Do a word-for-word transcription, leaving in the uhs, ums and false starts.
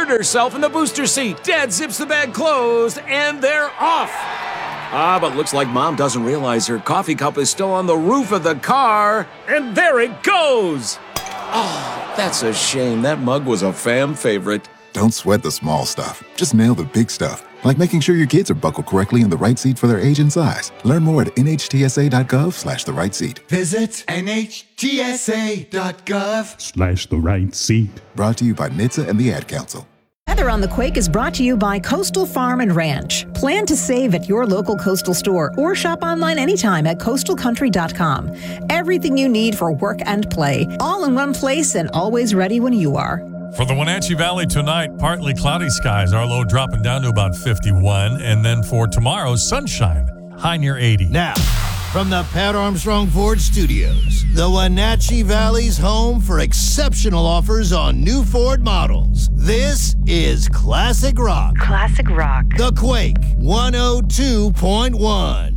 inserted herself in the booster seat. Dad zips the bag closed, and they're off. Ah, but looks like Mom doesn't realize her coffee cup is still on the roof of the car. And there it goes. Oh, that's a shame. That mug was a fam favorite. Don't sweat the small stuff. Just nail the big stuff, like making sure your kids are buckled correctly in the right seat for their age and size. Learn more at nhtsa.gov slash the right seat. Visit nhtsa.gov slash the right seat. Brought to you by N H T S A and the Ad Council. Weather on the Quake is brought to you by Coastal Farm and Ranch. Plan to save at your local Coastal store or shop online anytime at coastal country dot com. Everything you need for work and play, all in one place and always ready when you are. For the Wenatchee Valley tonight, partly cloudy skies, our low dropping down to about fifty-one. And then for tomorrow, sunshine, high near eighty. Now, from the Pat Armstrong Ford Studios, the Wenatchee Valley's home for exceptional offers on new Ford models. This is Classic Rock. Classic Rock. The Quake one oh two point one.